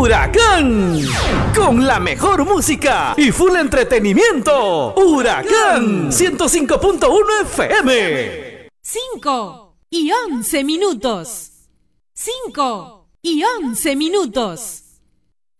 Huracán, con la mejor música y full entretenimiento. Huracán 105.1 FM. 5:11 minutos. 5:11 minutos.